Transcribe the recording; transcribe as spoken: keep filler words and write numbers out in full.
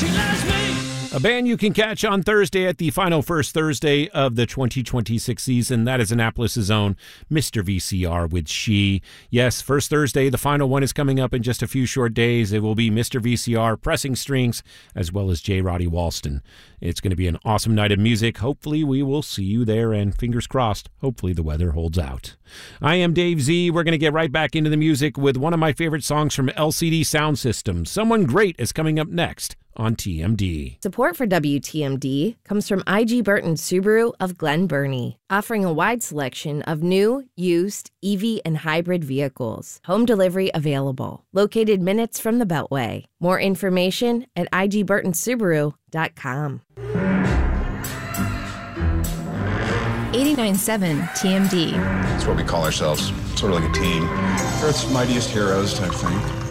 She loves me. A band you can catch on Thursday at the final first Thursday of the twenty twenty-six season. That is Annapolis' own Mister V C R with She. Yes, first Thursday, the final one is coming up in just a few short days. It will be Mister V C R, Pressing Strings, as well as J. Roddy Walston. It's going to be an awesome night of music. Hopefully we will see you there, and fingers crossed, hopefully the weather holds out. I am Dave Z. We're going to get right back into the music with one of my favorite songs from L C D Sound System. Someone Great is coming up next on T M D. Support for W T M D comes from I G Burton Subaru of Glen Burnie, offering a wide selection of new, used, E V, and hybrid vehicles. Home delivery available. Located minutes from the Beltway. More information at I G Burton Subaru dot com. eighty-nine point seven T M D. That's what we call ourselves, sort of like a team. Earth's mightiest heroes type thing.